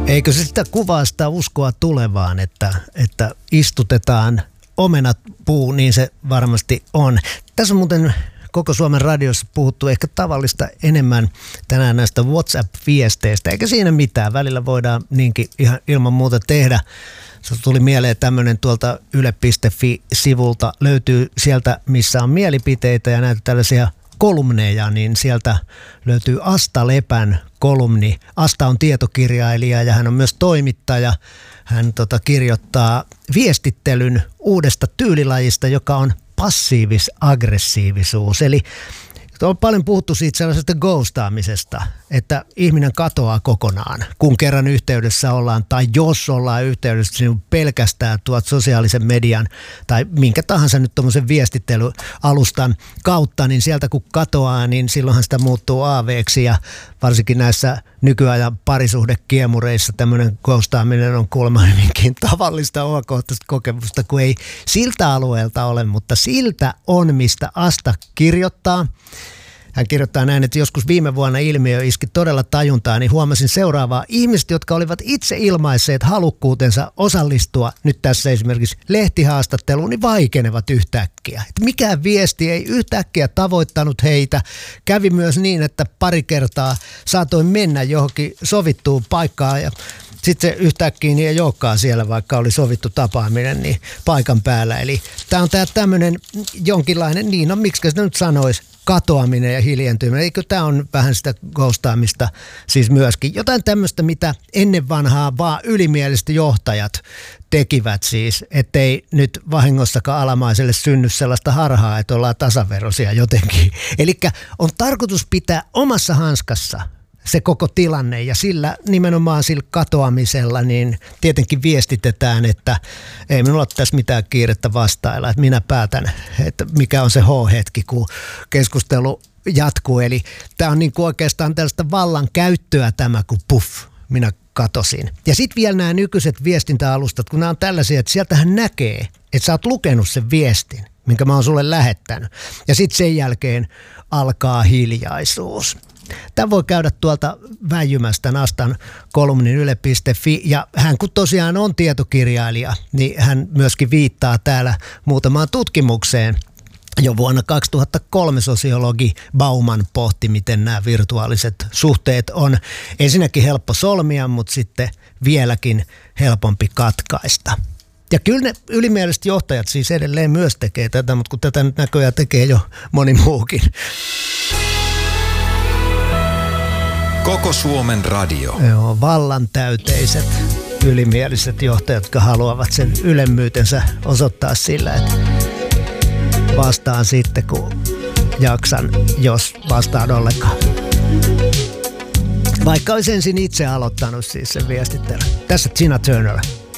Eikö se sitä kuvaa sitä uskoa tulevaan, että istutetaan omenat puu, niin se varmasti on. Tässä on muuten koko Suomen radiossa puhuttu ehkä tavallista enemmän tänään näistä WhatsApp-viesteistä, eikä siinä mitään. Välillä voidaan niinkin ihan ilman muuta tehdä. Se tuli mieleen tämmöinen tuolta yle.fi-sivulta, löytyy sieltä, missä on mielipiteitä ja näitä tällaisia kolumneja, niin sieltä löytyy Asta Lepän kolumni. Asta on tietokirjailija ja hän on myös toimittaja. Hän kirjoittaa viestittelyn uudesta tyylilajista, joka on passiivis-aggressiivisuus. Eli on paljon puhuttu siitä sellaisesta ghostaamisesta, että ihminen katoaa kokonaan, kun kerran yhteydessä ollaan, tai jos ollaan yhteydessä niin pelkästään tuot sosiaalisen median tai minkä tahansa nyt tuommoisen viestittelyalustan kautta, niin sieltä kun katoaa, niin silloinhan sitä muuttuu aaveeksi, ja varsinkin näissä nykyajan parisuhdekiemureissa tämmöinen ghostaaminen on kuulemma hyvinkin tavallista omakohtaista kokemusta, kun ei siltä alueelta ole, mutta siltä on, mistä Asta kirjoittaa. Hän kirjoittaa näin, että joskus viime vuonna ilmiö iski todella tajuntaa, niin huomasin seuraavaa. Ihmiset, jotka olivat itse ilmaisseet halukkuutensa osallistua nyt tässä esimerkiksi lehtihaastatteluun, niin vaikenevat yhtäkkiä. Että mikään viesti ei yhtäkkiä tavoittanut heitä. Kävi myös niin, että pari kertaa saatoin mennä johonkin sovittuun paikkaan ja sitten se yhtäkkiä niin ei olekaan siellä, vaikka oli sovittu tapaaminen niin paikan päällä. Eli tämä on tämmöinen jonkinlainen, niin no miksi sitä nyt sanoisi, katoaminen ja hiljentyminen. Eikö tämä on vähän sitä ghostaamista siis myöskin? Jotain tämmöistä, mitä ennen vanhaa vaan ylimieliset johtajat tekivät siis, ettei nyt vahingossakaan alamaiselle synny sellaista harhaa, että ollaan tasaveroisia jotenkin. Eli on tarkoitus pitää omassa hanskassa se koko tilanne, ja sillä nimenomaan sillä katoamisella niin tietenkin viestitetään, että ei minulla ole tässä mitään kiirettä vastailla, että minä päätän, että mikä on se H-hetki, kun keskustelu jatkuu. Eli tämä on niin kuin oikeastaan tällaista vallan käyttöä tämä, kun puff, minä katosin. Ja sitten vielä nämä nykyiset viestintäalustat, kun nämä on tällaisia, että sieltähän näkee, että sä oot lukenut sen viestin, minkä mä oon sulle lähettänyt. Ja sitten sen jälkeen alkaa hiljaisuus. Tämä voi käydä tuolta väijymästä Astan kolumnin yle.fi, ja hän kun tosiaan on tietokirjailija, niin hän myöskin viittaa täällä muutamaan tutkimukseen. Jo vuonna 2003 sosiologi Bauman pohti, miten nämä virtuaaliset suhteet on ensinnäkin helppo solmia, mutta sitten vieläkin helpompi katkaista. Ja kyllä ne ylimieliset johtajat siis edelleen myös tekee tätä, mutta kun tätä nyt näköjään tekee jo moni muukin. Koko Suomen radio. Joo, vallantäyteiset ylimieliset johtajat, jotka haluavat sen ylemmyytensä osoittaa sillä, että vastaan sitten, kun jaksan, jos vastaan ollenkaan. Vaikka olisi ensin itse aloittanut siis sen viestittelyn. Tässä Tina Turner.